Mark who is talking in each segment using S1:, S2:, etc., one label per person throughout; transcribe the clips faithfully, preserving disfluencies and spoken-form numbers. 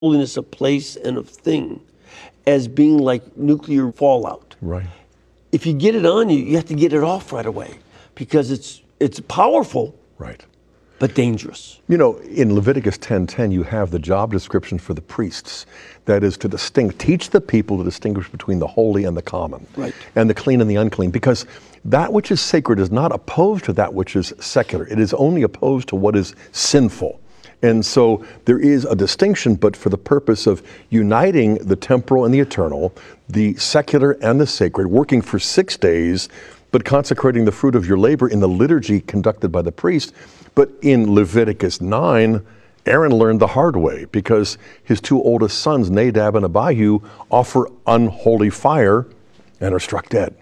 S1: holiness of place and of thing as being like nuclear fallout.
S2: Right.
S1: If you get it on you, you have to get it off right away because it's it's powerful,
S2: right,
S1: but dangerous.
S2: You know, in Leviticus ten ten, you have the job description for the priests. That is to distinguish, teach the people to distinguish between the holy and the common,
S1: right,
S2: and the clean and the unclean, because that which is sacred is not opposed to that which is secular. It is only opposed to what is sinful. And so there is a distinction, but for the purpose of uniting the temporal and the eternal, the secular and the sacred, working for six days, but consecrating the fruit of your labor in the liturgy conducted by the priest. But in Leviticus nine, Aaron learned the hard way because his two oldest sons, Nadab and Abihu, offer unholy fire and are struck dead.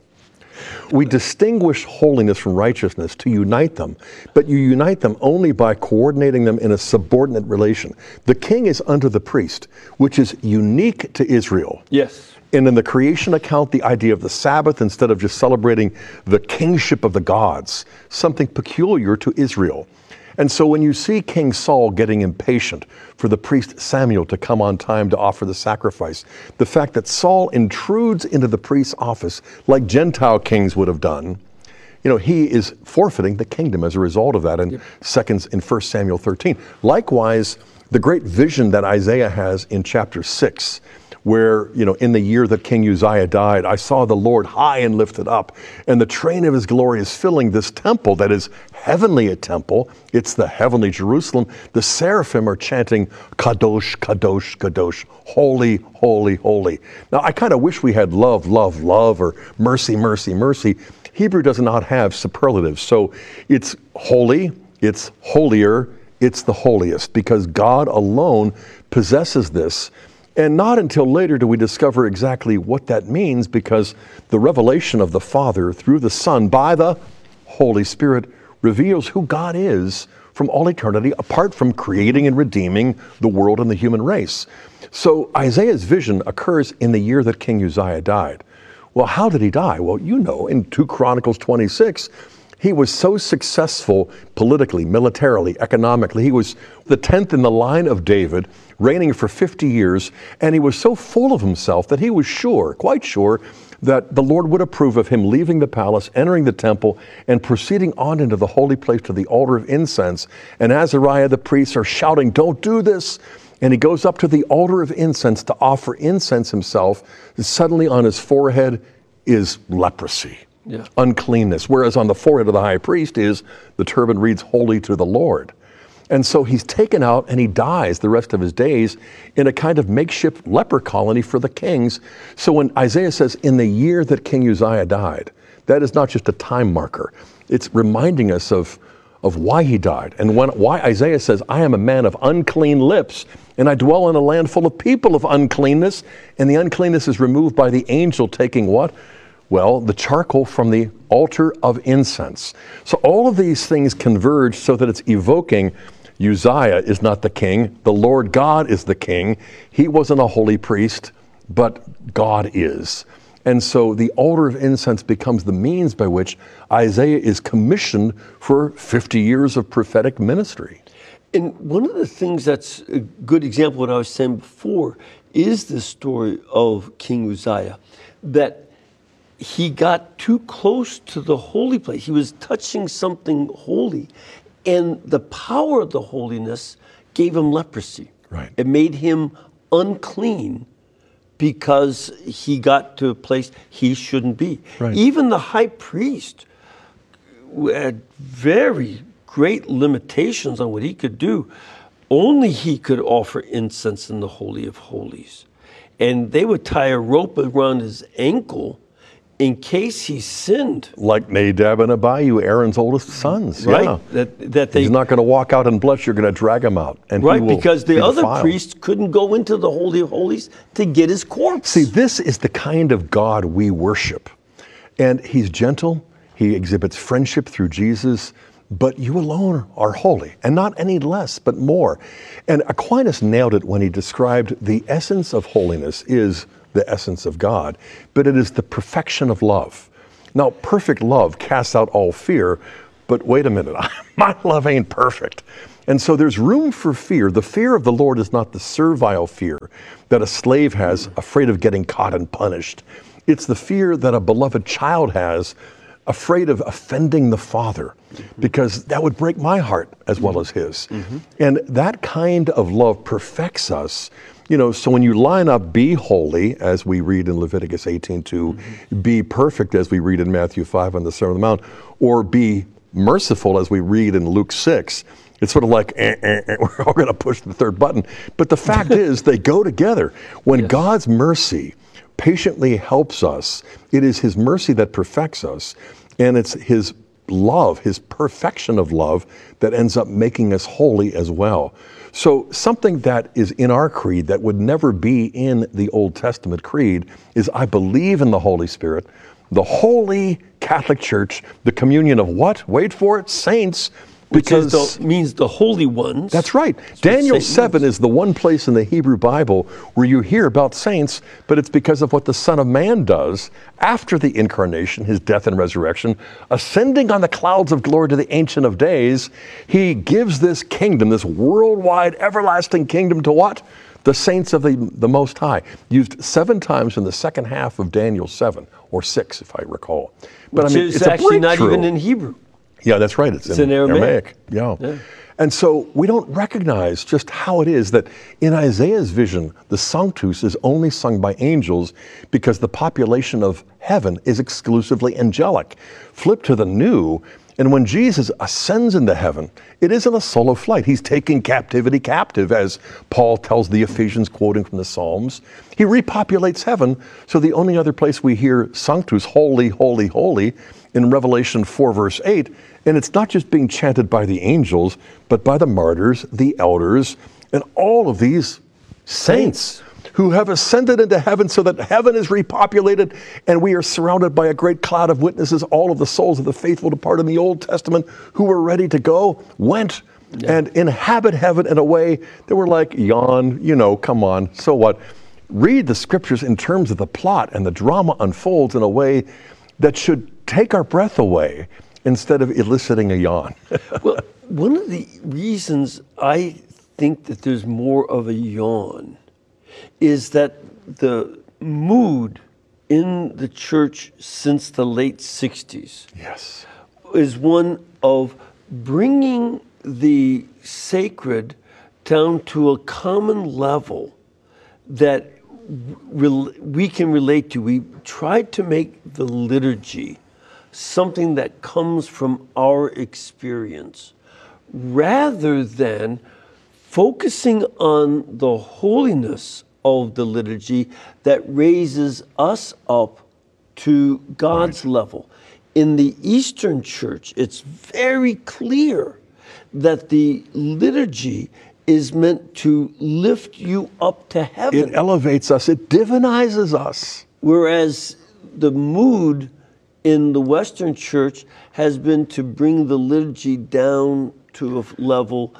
S2: We distinguish holiness from righteousness to unite them, but you unite them only by coordinating them in a subordinate relation. The king is under the priest, which is unique to Israel.
S1: Yes.
S2: And in the creation account, the idea of the Sabbath, instead of just celebrating the kingship of the gods, something peculiar to Israel. And so when you see King Saul getting impatient for the priest Samuel to come on time to offer the sacrifice, the fact that Saul intrudes into the priest's office like Gentile kings would have done, you know, he is forfeiting the kingdom as a result of that in yep. seconds in First Samuel thirteen. Likewise, the great vision that Isaiah has in chapter six, where, you know, in the year that King Uzziah died, I saw the Lord high and lifted up, and the train of his glory is filling this temple that is heavenly a temple. It's the heavenly Jerusalem. The seraphim are chanting, Kadosh, Kadosh, Kadosh, holy, holy, holy. Now, I kind of wish we had love, love, love, or mercy, mercy, mercy. Hebrew does not have superlatives, so it's holy, it's holier, it's the holiest, because God alone possesses this. And not until later do we discover exactly what that means, because the revelation of the Father through the Son by the Holy Spirit reveals who God is from all eternity, apart from creating and redeeming the world and the human race. So Isaiah's vision occurs in the year that King Uzziah died. Well, how did he die? Well, you know, in two Chronicles twenty-six, he was so successful politically, militarily, economically. He was the tenth in the line of David, reigning for fifty years, and he was so full of himself that he was sure, quite sure, that the Lord would approve of him leaving the palace, entering the temple, and proceeding on into the holy place to the altar of incense. And Azariah the priests are shouting, "Don't do this!" And he goes up to the altar of incense to offer incense himself, and suddenly on his forehead is leprosy. Yeah. Uncleanness, whereas on the forehead of the high priest is, the turban reads, "Holy to the Lord." And so he's taken out and he dies the rest of his days in a kind of makeshift leper colony for the kings. So when Isaiah says, in the year that King Uzziah died, that is not just a time marker. It's reminding us of, of why he died. And when, why Isaiah says, I am a man of unclean lips, and I dwell in a land full of people of uncleanness. And the uncleanness is removed by the angel taking what? Well, the charcoal from the altar of incense. So all of these things converge so that it's evoking Uzziah is not the king. The Lord God is the king. He wasn't a holy priest, but God is. And so the altar of incense becomes the means by which Isaiah is commissioned for fifty years of prophetic ministry.
S1: And one of the things that's a good example of what I was saying before is the story of King Uzziah, that he got too close to the holy place. He was touching something holy, and the power of the holiness gave him leprosy.
S2: Right.
S1: It made him unclean because he got to a place he shouldn't be.
S2: Right.
S1: Even the high priest had very great limitations on what he could do. Only he could offer incense in the Holy of Holies. And they would tie a rope around his ankle in case he sinned.
S2: Like Nadab and Abihu, Aaron's oldest sons.
S1: Right.
S2: Yeah.
S1: That, that they,
S2: He's not going to walk out and bless, you're going to drag him out. And
S1: right,
S2: he will
S1: because the
S2: be
S1: other
S2: defiled.
S1: priests couldn't go into the Holy of Holies to get his corpse.
S2: See, this is the kind of God we worship. And he's gentle, he exhibits friendship through Jesus, but you alone are holy, and not any less, but more. And Aquinas nailed it when he described the essence of holiness is the essence of God, but it is the perfection of love. Now, perfect love casts out all fear, but wait a minute, my love ain't perfect. And so there's room for fear. The fear of the Lord is not the servile fear that a slave has, afraid of getting caught and punished. It's the fear that a beloved child has, afraid of offending the Father, because that would break my heart as well as his. Mm-hmm. And that kind of love perfects us. You know, so when you line up be holy, as we read in Leviticus eighteen two, mm-hmm. be perfect, as we read in Matthew five on the Sermon on the Mount, or be merciful, as we read in Luke six, it's sort of like, eh, eh, eh, we're all going to push the third button. But the fact is, they go together. When yes. God's mercy patiently helps us, it is his mercy that perfects us, and it's his love, his perfection of love, that ends up making us holy as well. So something that is in our creed that would never be in the Old Testament creed is, I believe in the Holy Spirit, the Holy Catholic Church, the communion of what? Wait for it, saints.
S1: Because Which the, means the holy ones.
S2: That's right. That's Daniel seven is the one place in the Hebrew Bible where you hear about saints, but it's because of what the Son of Man does after the incarnation, his death and resurrection, ascending on the clouds of glory to the Ancient of Days. He gives this kingdom, this worldwide, everlasting kingdom to what? The saints of the, the Most High. Used seven times in the second half of Daniel seven, or six, if I recall.
S1: But Which I mean, is it's actually not even in Hebrew.
S2: Yeah, that's right. It's,
S1: it's
S2: in,
S1: in Aramaic.
S2: Aramaic. Yeah. yeah. And so we don't recognize just how it is that in Isaiah's vision, the Sanctus is only sung by angels because the population of heaven is exclusively angelic. Flip to the New, and when Jesus ascends into heaven, it isn't a solo flight. He's taking captivity captive, as Paul tells the Ephesians, quoting from the Psalms. He repopulates heaven, so the only other place we hear Sanctus, holy, holy, holy, in Revelation four, verse eight, and it's not just being chanted by the angels, but by the martyrs, the elders, and all of these saints who have ascended into heaven so that heaven is repopulated, and we are surrounded by a great cloud of witnesses. All of the souls of the faithful departed in the Old Testament who were ready to go went yeah. and inhabit heaven in a way that we're like, yawn, you know, come on, so what? Read the scriptures in terms of the plot, and the drama unfolds in a way that should take our breath away instead of eliciting a yawn.
S1: Well, one of the reasons I think that there's more of a yawn is that the mood in the church since the late sixties
S2: yes.
S1: is one of bringing the sacred down to a common level that we can relate to. We tried to make the liturgy something that comes from our experience, rather than focusing on the holiness of the liturgy that raises us up to God's right. level. In the Eastern Church, it's very clear that the liturgy is meant to lift you up to heaven.
S2: It elevates us, it divinizes us.
S1: Whereas the mood in the Western Church has been to bring the liturgy down to a level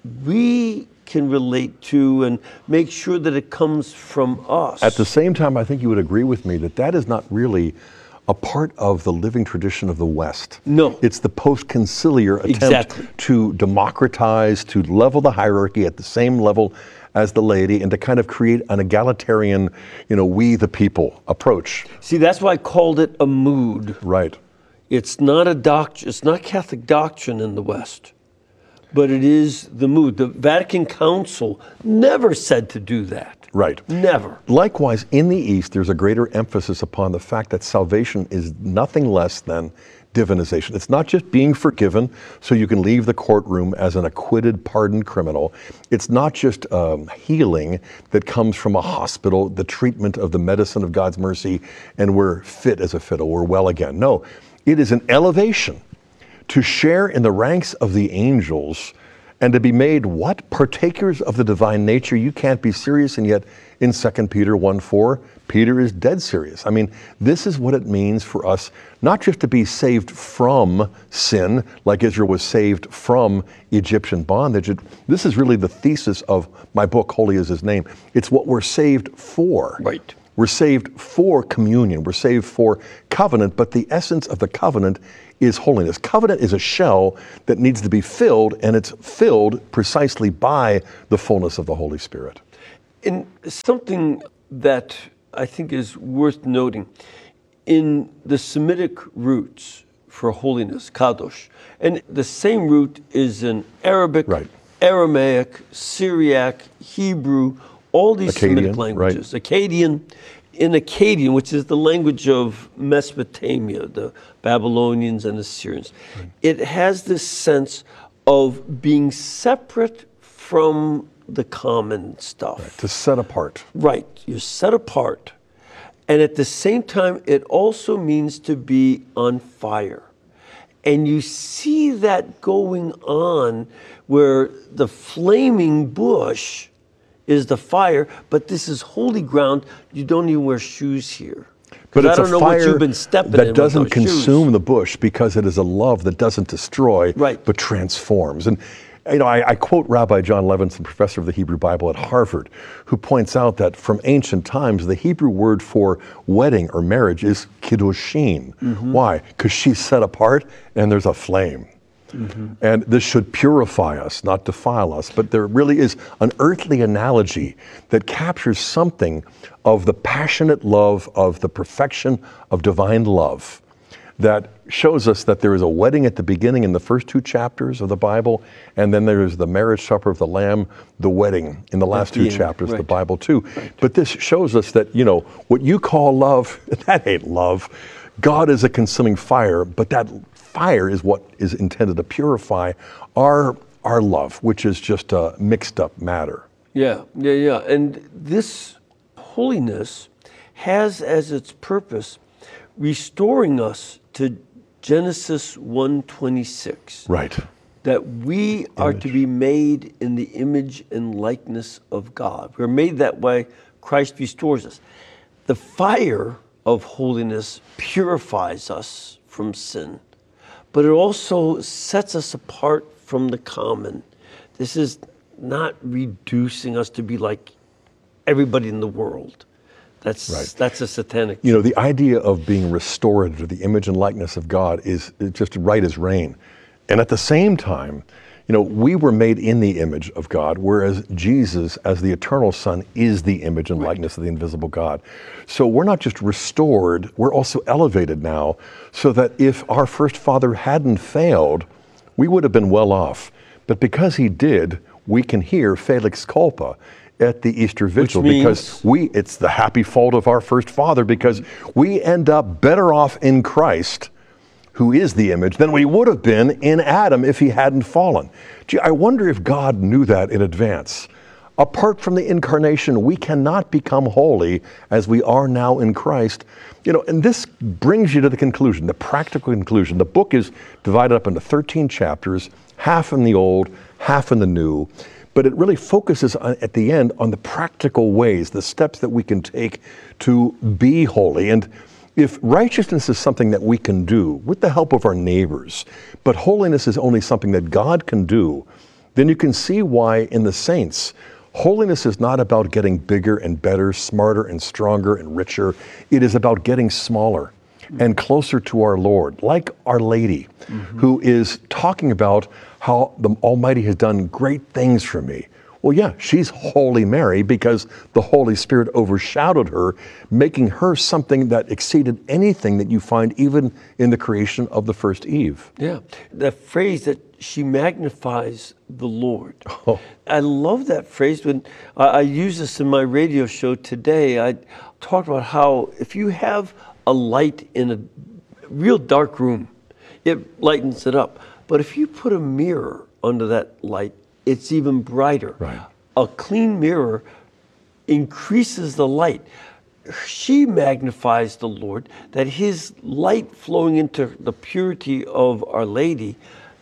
S1: we can relate to and make sure that it comes from us.
S2: At the same time, I think you would agree with me that that is not really a part of the living tradition of the West.
S1: No.
S2: It's the post-conciliar attempt
S1: exactly.
S2: to democratize, to level the hierarchy at the same level as the laity, and to kind of create an egalitarian, you know, we the people approach.
S1: See, that's why I called it a mood.
S2: Right.
S1: It's not a doctrine, it's not Catholic doctrine in the West, but it is the mood. The Vatican Council never said to do that.
S2: Right.
S1: Never.
S2: Likewise, in the East, there's a greater emphasis upon the fact that salvation is nothing less than divinization. It's not just being forgiven so you can leave the courtroom as an acquitted, pardoned criminal. It's not just um, healing that comes from a hospital, the treatment of the medicine of God's mercy, and we're fit as a fiddle, we're well again. No, it is an elevation to share in the ranks of the angels and to be made what? Partakers of the divine nature. You can't be serious, and yet in Second Peter one four, Peter is dead serious. I mean, this is what it means for us, not just to be saved from sin, like Israel was saved from Egyptian bondage. It, this is really the thesis of my book, Holy is His Name. It's what we're saved for.
S1: Right.
S2: We're saved for communion. We're saved for covenant, but the essence of the covenant is holiness. Covenant is a shell that needs to be filled, and it's filled precisely by the fullness of the Holy Spirit.
S1: And something that I think is worth noting, in the Semitic roots for holiness, kadosh, and the same root is in Arabic,
S2: Right.
S1: Aramaic, Syriac, Hebrew, all these
S2: Akkadian,
S1: Semitic languages. Akkadian, in Akkadian, which is the language of Mesopotamia, the Babylonians and Assyrians, right. It has this sense of being separate from the common stuff.
S2: Right. To set apart.
S1: Right. You're set apart. And at the same time, it also means to be on fire. And you see that going on where the flaming bush is the fire, but this is holy ground. You don't even wear shoes here.
S2: But it's
S1: I don't
S2: a
S1: know
S2: fire
S1: what you've been stepping
S2: that
S1: in
S2: doesn't
S1: with those
S2: consume
S1: shoes.
S2: the bush, because it is a love that doesn't destroy,
S1: right.
S2: but transforms. And you know, I, I quote Rabbi John Levinson, professor of the Hebrew Bible at Harvard, who points out that from ancient times, the Hebrew word for wedding or marriage is kiddushin. Mm-hmm. Why? Because she's set apart and there's a flame. Mm-hmm. And this should purify us, not defile us. But there really is an earthly analogy that captures something of the passionate love, of the perfection of divine love, that shows us that there is a wedding at the beginning in the first two chapters of the Bible, and then there is the marriage supper of the Lamb, the wedding in the last two chapters
S1: right.
S2: of the Bible too.
S1: Right.
S2: But this shows us that, you know, what you call love, that ain't love. God is a consuming fire, but that fire is what is intended to purify our our love, which is just a mixed up matter.
S1: Yeah, yeah, yeah. And this holiness has as its purpose restoring us to Genesis one twenty-six.
S2: Right.
S1: That we are
S2: Image.
S1: to be made in the image and likeness of God. We're made that way. Christ restores us. The fire of holiness purifies us from sin, but it also sets us apart from the common. This is not reducing us to be like everybody in the world. That's
S2: right.
S1: that's a satanic.
S2: You know, the idea of being restored to the image and likeness of God is just right as rain. And at the same time, you know, we were made in the image of God, whereas Jesus, as the eternal Son, is the image and likeness of the invisible God. So we're not just restored, we're also elevated now, so that if our first father hadn't failed, we would have been well off. But because he did, we can hear Felix Culpa at the Easter Vigil,
S1: Which
S2: because we it's the happy fault of our first father, because we end up better off in Christ, who is the image, than we would have been in Adam if he hadn't fallen. Gee, I wonder if God knew that in advance. Apart from the incarnation, we cannot become holy as we are now in Christ. You know, and this brings you to the conclusion, the practical conclusion. The book is divided up into thirteen chapters, half in the Old, half in the New. But it really focuses on, at the end, on the practical ways, the steps that we can take to be holy. And if righteousness is something that we can do with the help of our neighbors, but holiness is only something that God can do, then you can see why in the saints, holiness is not about getting bigger and better, smarter and stronger and richer. It is about getting smaller and closer to our Lord, like Our Lady, mm-hmm. who is talking about how the Almighty has done great things for me. Well, yeah, she's Holy Mary because the Holy Spirit overshadowed her, making her something that exceeded anything that you find even in the creation of the first Eve.
S1: Yeah, that phrase that she magnifies the Lord.
S2: Oh.
S1: I love that phrase. When I, I use this in my radio show today, I talked about how if you have a light in a real dark room, it lightens it up. But if you put a mirror under that light, it's even brighter.
S2: Right.
S1: A clean mirror increases the light. She magnifies the Lord, that his light flowing into the purity of Our Lady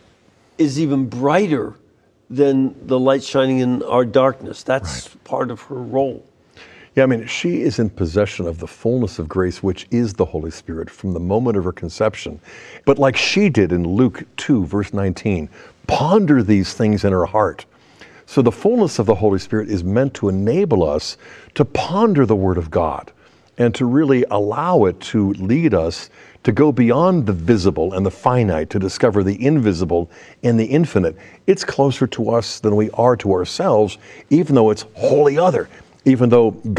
S1: is even brighter than the light shining in our darkness. That's right. Part of her role.
S2: Yeah, I mean, she is in possession of the fullness of grace, which is the Holy Spirit from the moment of her conception. But like she did in Luke two, verse nineteen, ponder these things in her heart. So the fullness of the Holy Spirit is meant to enable us to ponder the Word of God and to really allow it to lead us to go beyond the visible and the finite to discover the invisible and the infinite. It's closer to us than we are to ourselves, even though it's wholly other, even though